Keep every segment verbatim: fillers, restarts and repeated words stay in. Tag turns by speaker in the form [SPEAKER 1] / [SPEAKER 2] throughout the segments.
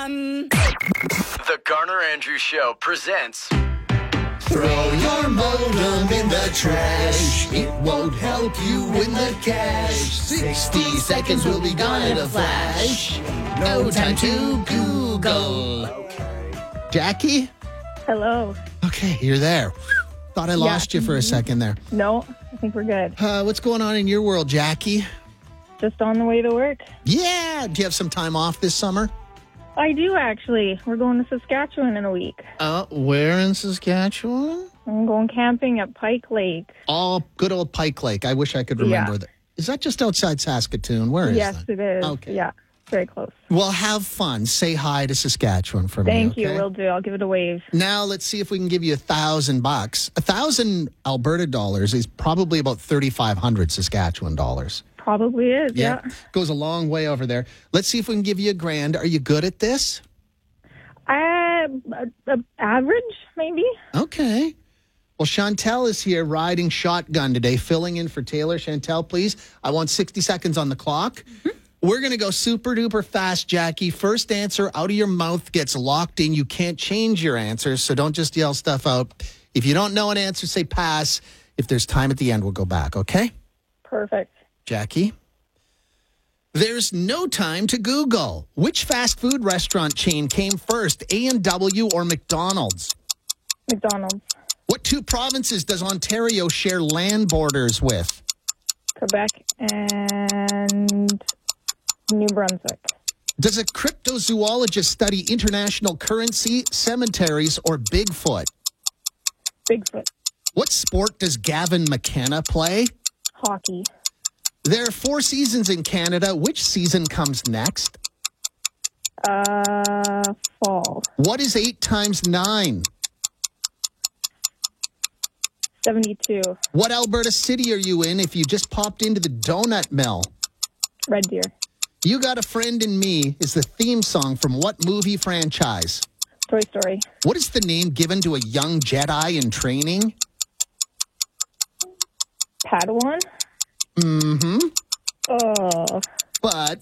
[SPEAKER 1] fun.
[SPEAKER 2] The Garner Andrews Show presents...
[SPEAKER 3] Throw your modem in the trash. It won't help you win the cash. sixty seconds will be gone in a flash. No time to Google.
[SPEAKER 4] Jackie?
[SPEAKER 5] Hello.
[SPEAKER 4] Okay, you're there. Thought I lost
[SPEAKER 5] Yeah.
[SPEAKER 4] you for a second there.
[SPEAKER 5] No, I think we're good.
[SPEAKER 4] Uh, what's going on in your world, Jackie?
[SPEAKER 5] Just on the way to work.
[SPEAKER 4] Yeah. Do you have some time off this summer?
[SPEAKER 5] I do, actually. We're going to Saskatchewan in a week.
[SPEAKER 4] Uh, where in Saskatchewan?
[SPEAKER 5] I'm going camping at Pike Lake.
[SPEAKER 4] Oh, good old Pike Lake. I wish I could remember
[SPEAKER 5] Yeah.
[SPEAKER 4] that. Is that just outside Saskatoon? Where is
[SPEAKER 5] Yes,
[SPEAKER 4] that?
[SPEAKER 5] it is.
[SPEAKER 4] Okay.
[SPEAKER 5] Yeah, very close.
[SPEAKER 4] Well, have fun. Say hi to Saskatchewan for
[SPEAKER 5] Thank
[SPEAKER 4] me.
[SPEAKER 5] you.
[SPEAKER 4] okay?
[SPEAKER 5] Will do. I'll give it a wave.
[SPEAKER 4] Now let's see if we can give you a thousand bucks. A thousand Alberta dollars is probably about thirty-five hundred Saskatchewan dollars.
[SPEAKER 5] Probably is, yeah.
[SPEAKER 4] Goes a long way over there. Let's see if we can give you a grand. Are you good at this?
[SPEAKER 5] Uh, uh, average, maybe?
[SPEAKER 4] Okay. Well, Chantel is here riding shotgun today, filling in for Taylor. Chantel, please. I want sixty seconds on the clock. Mm-hmm. We're going to go super duper fast, Jackie. First answer out of your mouth gets locked in. You can't change your answers, so don't just yell stuff out. If you don't know an answer, say pass. If there's time at the end, we'll go back, okay?
[SPEAKER 5] Perfect.
[SPEAKER 4] Jackie? There's no time to Google. Which fast food restaurant chain came first, A and W or McDonald's?
[SPEAKER 5] McDonald's.
[SPEAKER 4] What two provinces does Ontario share land borders with?
[SPEAKER 5] Quebec and New Brunswick.
[SPEAKER 4] Does a cryptozoologist study international currency, cemeteries, or Bigfoot?
[SPEAKER 5] Bigfoot.
[SPEAKER 4] What sport does Gavin McKenna play?
[SPEAKER 5] Hockey.
[SPEAKER 4] There are four seasons in Canada. Which season comes next?
[SPEAKER 5] Uh, fall.
[SPEAKER 4] What is eight times nine?
[SPEAKER 5] seventy-two.
[SPEAKER 4] What Alberta city are you in if you just popped into the donut mill?
[SPEAKER 5] Red Deer.
[SPEAKER 4] You Got a Friend in Me is the theme song from what movie franchise?
[SPEAKER 5] Toy Story.
[SPEAKER 4] What is the name given to a young Jedi in training?
[SPEAKER 5] Padawan.
[SPEAKER 4] Mm-hmm.
[SPEAKER 5] Oh.
[SPEAKER 4] But...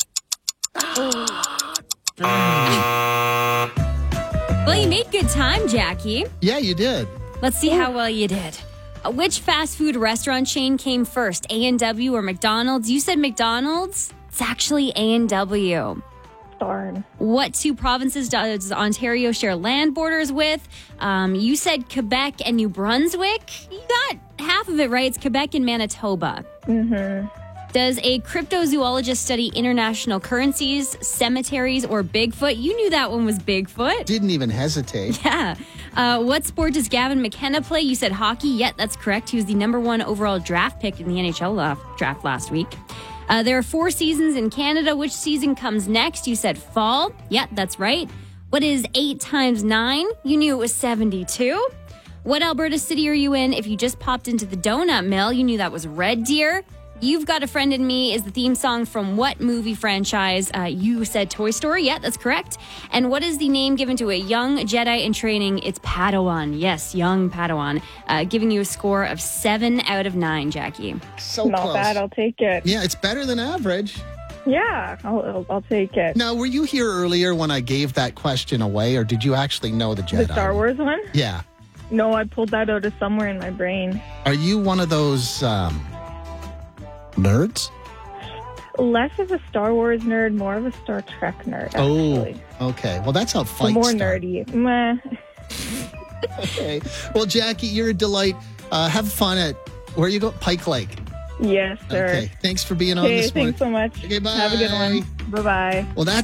[SPEAKER 1] Well, you made good time, Jackie.
[SPEAKER 4] Yeah, you did.
[SPEAKER 1] Let's see how well you did. Uh, Which fast food restaurant chain came first, A and W or McDonald's? You said McDonald's. It's actually A and W.
[SPEAKER 5] Darn.
[SPEAKER 1] What two provinces does Ontario share land borders with? Um, you said Quebec and New Brunswick. You got half of it right. It's Quebec and Manitoba.
[SPEAKER 5] Mm-hmm.
[SPEAKER 1] Does a cryptozoologist study international currencies, cemeteries, or Bigfoot? You knew that one was Bigfoot.
[SPEAKER 4] Didn't even hesitate.
[SPEAKER 1] Yeah. Uh, what sport does Gavin McKenna play? You said hockey. Yeah, that's correct. He was the number one overall draft pick in the N H L la- draft last week. Uh, there are four seasons in Canada. Which season comes next? You said fall. Yeah, that's right. What is eight times nine? You knew it was seventy-two. What Alberta city are you in? If you just popped into the donut mill, you knew that was Red Deer. You've Got a Friend in Me is the theme song from what movie franchise? Uh, you said Toy Story. Yeah, that's correct. And what is the name given to a young Jedi in training? It's Padawan. Yes, young Padawan. Uh, giving you a score of seven out of nine, Jackie.
[SPEAKER 4] So
[SPEAKER 5] Not
[SPEAKER 4] close.
[SPEAKER 5] bad. I'll take it.
[SPEAKER 4] Yeah, it's better than average.
[SPEAKER 5] Yeah, I'll, I'll, I'll take it.
[SPEAKER 4] Now, were you here earlier when I gave that question away, or did you actually know the Jedi?
[SPEAKER 5] The Star Wars one?
[SPEAKER 4] Yeah.
[SPEAKER 5] No, I pulled that out of somewhere in my brain.
[SPEAKER 4] Are you one of those um, nerds?
[SPEAKER 5] Less of a Star Wars nerd, more of a Star Trek nerd, actually.
[SPEAKER 4] Oh, okay. Well, that's how
[SPEAKER 5] So
[SPEAKER 4] fights
[SPEAKER 5] more
[SPEAKER 4] start.
[SPEAKER 5] nerdy. Meh.
[SPEAKER 4] Okay. Well, Jackie, you're a delight. Uh, have fun at, where you go? Pike Lake.
[SPEAKER 5] Yes, sir.
[SPEAKER 4] Okay. Thanks for being on
[SPEAKER 5] Okay,
[SPEAKER 4] this morning.
[SPEAKER 5] thanks so much.
[SPEAKER 4] Okay, bye.
[SPEAKER 5] Have a good one. Bye-bye.
[SPEAKER 4] Well, that's